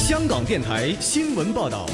香港电台新闻报道。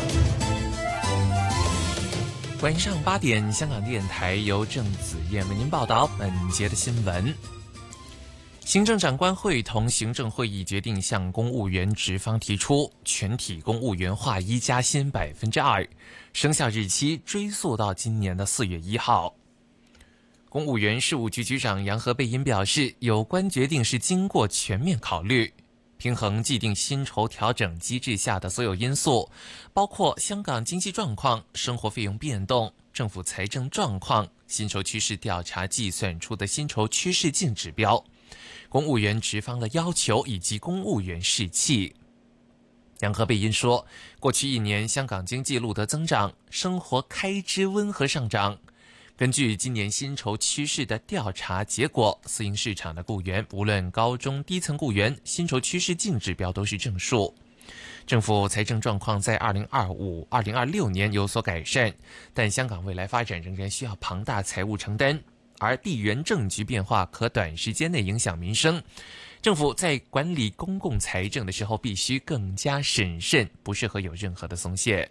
晚上8点，香港电台由郑子燕为您报道本节的新闻。行政长官会同行政会议决定向公务员职方提出全体公务员划一加薪2%，生效日期追溯到今年的4月1号。公务员事务局局长杨和贝因表示，有关决定是经过全面考虑，平衡既定薪酬调整机制下的所有因素，包括香港经济状况、生活费用变动、政府财政状况、薪酬趋势调查计算出的薪酬趋势净指标、公务员职方的要求以及公务员士气。杨和贝因说，过去1年香港经济录得增长，生活开支温和上涨。根据今年薪酬趋势的调查结果，私营市场的雇员无论高中低层雇员，薪酬趋势净指标都是正数。政府财政状况在2025、2026年有所改善，但香港未来发展仍然需要庞大财务承担，而地缘政局变化可短时间内影响民生。政府在管理公共财政的时候必须更加审慎，不适合有任何的松懈。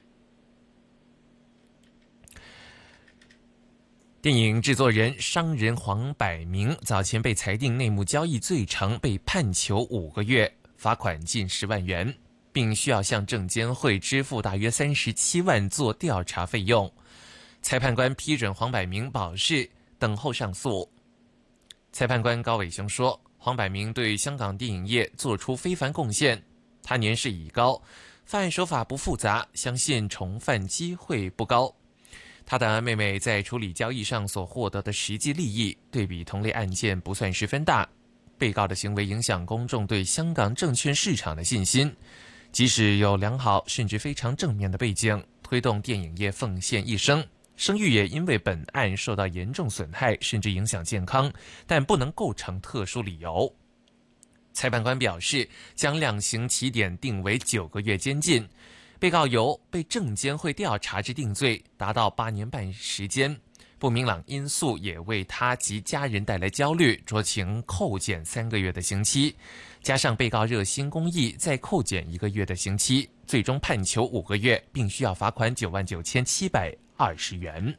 电影制作人、商人黄百鸣早前被裁定内幕交易罪成，被判囚5个月，罚款近10万元，并需要向证监会支付大约37万做调查费用。裁判官批准黄百鸣保释，等候上诉。裁判官高伟雄说，黄百鸣对香港电影业做出非凡贡献，他年事已高，犯案手法不复杂，相信重犯机会不高。他的妹妹在处理交易上所获得的实际利益，对比同类案件不算十分大。被告的行为影响公众对香港证券市场的信心，即使有良好甚至非常正面的背景，推动电影业奉献一生，声誉也因为本案受到严重损害，甚至影响健康，但不能构成特殊理由。裁判官表示，将量刑起点定为9个月监禁。被告由被证监会调查至定罪，达到8年半时间，不明朗因素也为他及家人带来焦虑，酌情扣减3个月的刑期，加上被告热心公益，再扣减1个月的刑期，最终判囚5个月，并需要罚款99720元。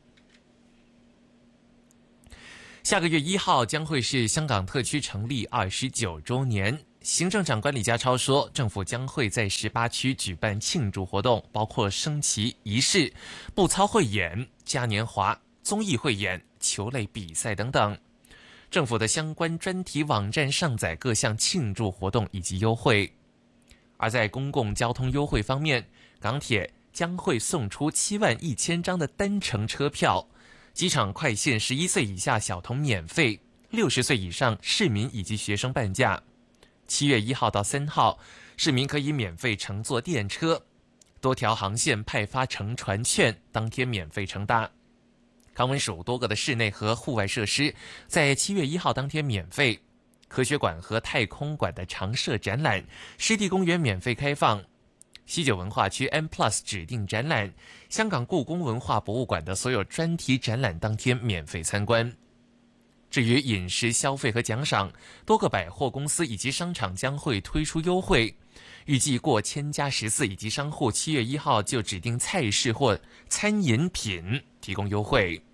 下个月1号将会是香港特区成立29周年。行政长官李家超说，政府将会在18区举办庆祝活动，包括升旗仪式、步操汇演、嘉年华、综艺汇演、球类比赛等等。政府的相关专题网站上载各项庆祝活动以及优惠。而在公共交通优惠方面，港铁将会送出71000张的单程车票，机场快线11岁以下小童免费，60岁以上市民以及学生半价。7月1号到3号，市民可以免费乘坐电车，多条航线派发乘船券，当天免费乘搭。康文署多个的室内和户外设施在7月1号当天免费，科学馆和太空馆的常设展览，湿地公园免费开放，西九文化区 M+ 指定展览，香港故宫文化博物馆的所有专题展览当天免费参观。至于饮食消费和奖赏，多个百货公司以及商场将会推出优惠，预计过10+14以及商户7月1号就指定菜式或餐饮品提供优惠。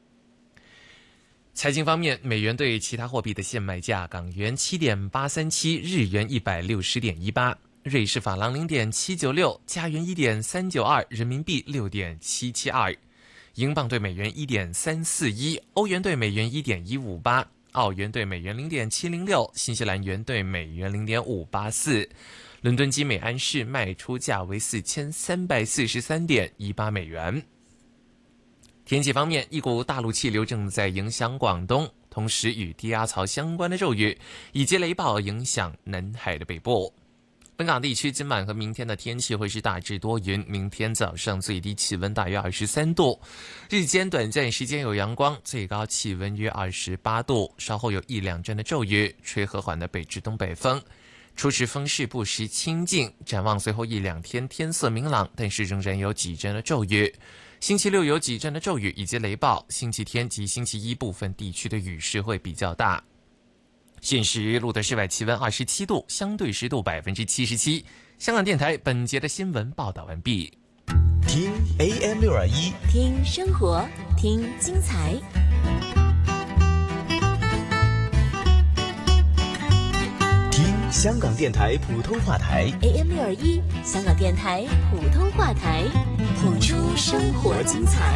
财经方面，美元对其他货币的现卖价：港元7.837，日元160.18，瑞士法郎0.796，加元1.392，人民币6.772。英镑对美元1.341，欧元对美元1.158，澳元对美元0.706，新西兰元对美元0.584。伦敦基美安士卖出价为4343.18美元。天气方面，一股大陆气流正在影响广东，同时与低压槽相关的骤雨以及雷暴影响南海的北部。本港地区今晚和明天的天气会是大致多云，明天早上最低气温大约23度，日间短暂时间有阳光，最高气温约28度，稍后有1-2阵的骤雨，吹和缓的北至东北风，初时风势不时清劲。展望随后1-2天天色明朗，但是仍然有几阵的骤雨，星期六有几阵的骤雨以及雷暴，星期天及星期一部分地区的雨势会比较大。 现时录的室外气温27度，相对湿度77%。香港电台本节的新闻报道完毕。 听 AM621， 听生活，听精彩。 听香港电台普通話台 AM621，香港電台普通話台，譜出生活精彩。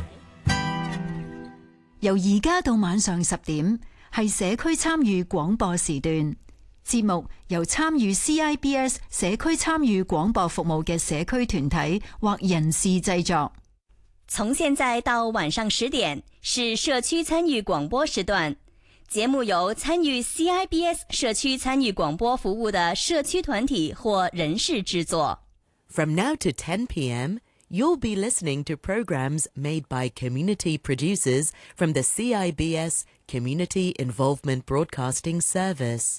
由而家到晚上10點，係社區參與廣播時段。節目由參與 CIBS 社區參與廣播服務嘅社區團體或人士製作。 從現在到晚上10點是社區參與廣播時段，節目由參與 CIBS 社區參與廣播服務的社區團體或人士製作。 From now to 10 p.m., you'll be listening to programs made by community producers from the CIBS Community Involvement Broadcasting Service。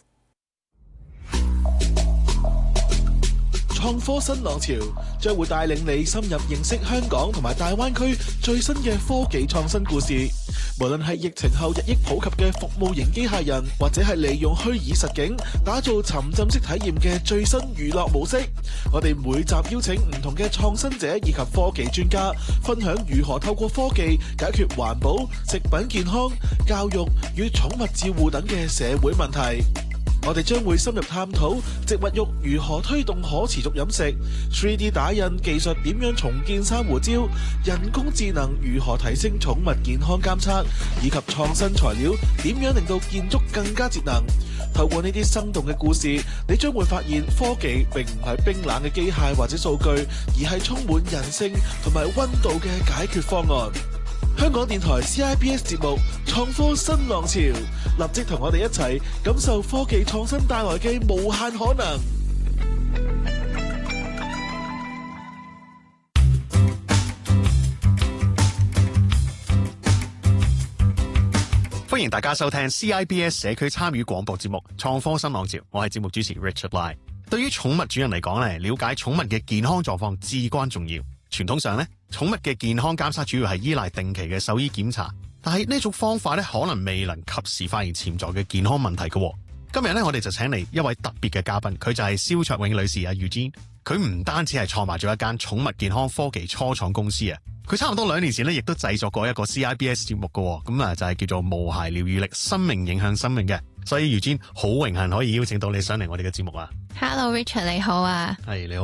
創科新浪潮將會帶領你深入認識香港同埋大灣區最新嘅科技創新故事。無論係疫情後日益普及嘅服務型機械人，或者係利用虛擬實境打造沉浸式體驗嘅最新娛樂模式，我哋每集邀請唔同嘅創新者以及科技專家，分享如何透過科技解決環保、食品健康、教育與寵物照護等嘅社會問題。我哋將會深入探討植物肉如何推動可持續飲食 ，3D 打印技術點樣重建珊瑚礁，人工智能如何提升寵物健康監測，以及創新材料點樣令到建築更加節能。透過呢啲生動嘅故事，你將會發現科技並唔係冰冷嘅機械或者數據，而係充滿人性同埋溫度嘅解決方案。香港電台 CIBS 節目創科新浪潮，立即同我哋一齊感受科技創新帶來嘅無限可能。 歡迎大家收聽 CIBS 社區參與廣播節目創科新浪潮，我係節目主持 Richard Lai。對於寵物主人嚟講咧，了解寵物嘅健康狀況至關重要。傳統上咧，寵物嘅健康監測主要係依賴定期嘅獸醫檢查，但係呢種方法咧，可能未能及時發現潛在嘅健康問題嘅。今日咧，我哋就請嚟一位特別嘅嘉賓，佢就係蕭卓永女士啊 Eugene。佢唔單止係創辦咗一間寵物健康科技初創公司啊，佢差唔多2年前咧，亦都製作過一個 CIBS 節目嘅，咁啊就係叫做無涯療癒力，生命影響生命嘅。所以 Eugene 好榮幸可以邀請到你上嚟我哋嘅節目啊。 Hello Richard， 你好啊。 係，你好。